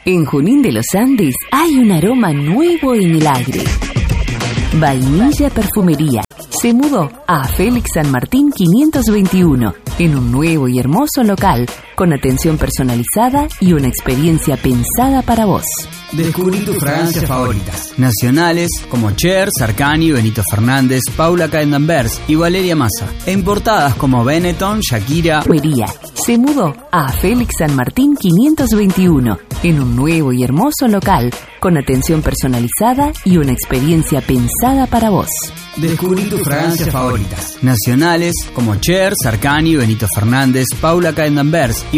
En Junín de los Andes hay un aroma nuevo en el aire. Vainilla Perfumería se mudó a Félix San Martín 521 en un nuevo y hermoso local con atención personalizada y una experiencia pensada para vos. Descubrí tus fragancias favoritas, nacionales como Cher, Sarkany, Benito Fernández, Paula Cadendanvers y Valeria Massa, e importadas como Benetton, Shakira. Perfumería se mudó a Félix San Martín 521 en un nuevo y hermoso local con atención personalizada y una experiencia pensada para vos. Descubrí tus fragancias favoritas, nacionales como Cher, Sarkany, Benito Fernández, Paula Cadendanvers y